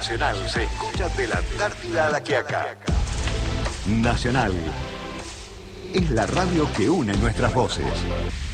Nacional se escucha de la Antártida a La Quiaca. Nacional es la radio que une nuestras voces.